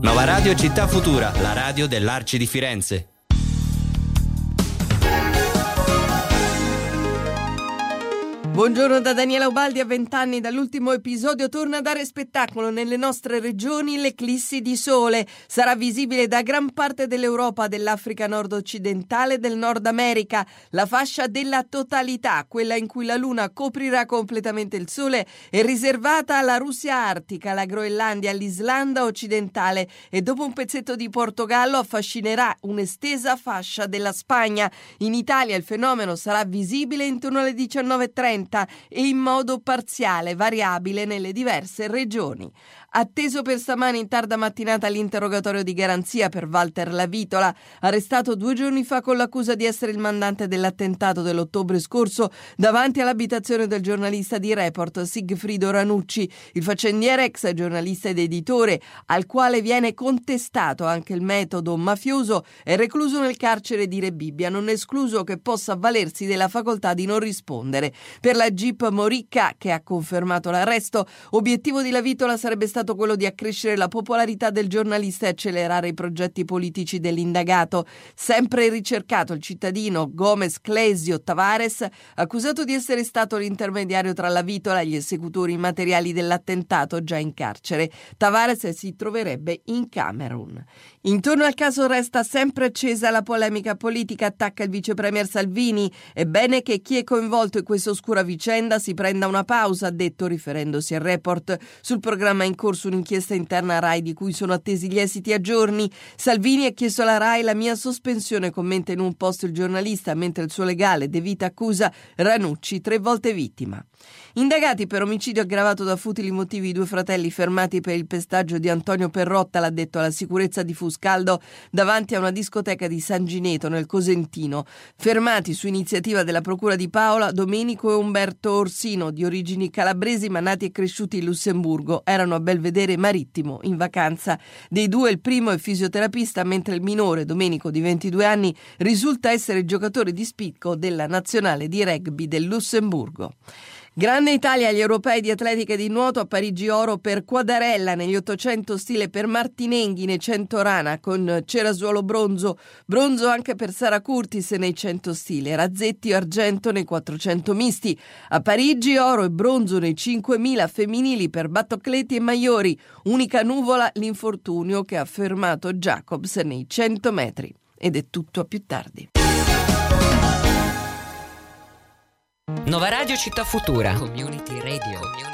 Nova Radio Città Futura, la radio dell'Arci di Firenze. Buongiorno da Daniela Ubaldi. A 20 anni dall'ultimo episodio torna a dare spettacolo nelle nostre regioni l'eclissi di sole. Sarà visibile da gran parte dell'Europa, dell'Africa nord-occidentale e del Nord America. La fascia della totalità, quella in cui la luna coprirà completamente il sole, è riservata alla Russia artica, alla Groenlandia, all'Islanda occidentale e dopo un pezzetto di Portogallo affascinerà un'estesa fascia della Spagna. In Italia il fenomeno sarà visibile intorno alle 19:30 e in modo parziale, variabile nelle diverse regioni. Atteso per stamani in tarda mattinata l'interrogatorio di garanzia per Walter Lavitola, arrestato 2 giorni fa con l'accusa di essere il mandante dell'attentato dell'ottobre scorso davanti all'abitazione del giornalista di Report Sigfrido Ranucci. Il faccendiere, ex giornalista ed editore, al quale viene contestato anche il metodo mafioso, è recluso nel carcere di Rebibbia, non escluso che possa avvalersi della facoltà di non rispondere. Per la GIP Moricca, che ha confermato l'arresto, obiettivo di Lavitola sarebbe stato quello di accrescere la popolarità del giornalista e accelerare i progetti politici dell'indagato. Sempre ricercato il cittadino Gomez Clesio Tavares, accusato di essere stato l'intermediario tra Lavitola e gli esecutori materiali dell'attentato, già in carcere. Tavares si troverebbe in Camerun. Intorno al caso resta sempre accesa la polemica politica, attacca il vice premier Salvini. È bene che chi è coinvolto in questa oscura vicenda si prenda una pausa, ha detto, riferendosi al Report. Sul programma in corso un'inchiesta interna a RAI di cui sono attesi gli esiti a giorni. Salvini ha chiesto alla RAI la mia sospensione, commenta in un post il giornalista, mentre il suo legale De Vita accusa Ranucci 3 volte vittima. Indagati per omicidio aggravato da futili motivi i 2 fratelli fermati per il pestaggio di Antonio Perrotta, l'ha detto alla sicurezza di Fuscaldo davanti a una discoteca di San Gineto nel Cosentino. Fermati su iniziativa della procura di Paola, Domenico e Umberto Orsino, di origini calabresi ma nati e cresciuti in Lussemburgo, erano a Belvedere Marittimo in vacanza. Dei 2 il primo è fisioterapista, mentre il minore, Domenico di 22 anni, risulta essere giocatore di spicco della nazionale di rugby del Lussemburgo. Grande Italia agli europei di atletica e di nuoto, a Parigi oro per Quadarella negli 800 stile, per Martinenghi nei 100 rana con Cerasuolo bronzo anche per Sara Curtis nei 100 stile, Razzetti argento nei 400 misti. A Parigi oro e bronzo nei 5000 femminili per Battocletti e Maiori, unica nuvola l'infortunio che ha fermato Jacobs nei 100 metri. Ed è tutto, a più tardi. Nova Radio Città Futura. Community Radio.